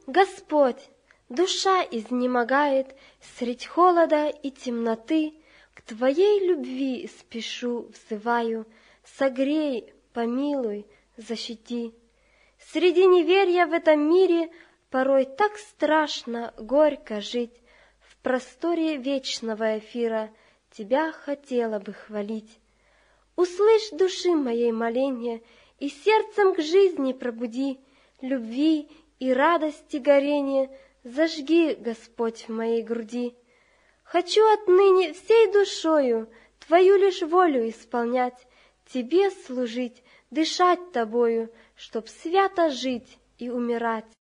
Господь, душа изнемогает средь холода и темноты, к Твоей любви спешу, взываю, согрей, помилуй, защити. Среди неверия в этом мире порой так страшно, горько жить. В просторе вечного эфира Тебя хотела бы хвалить. Услышь души моей моления и сердцем к жизни пробуди, любви и радости горение зажги, Господь, в моей груди. Хочу отныне всей душою Твою лишь волю исполнять, Тебе служить, дышать Тобою, чтоб свято жить и умирать.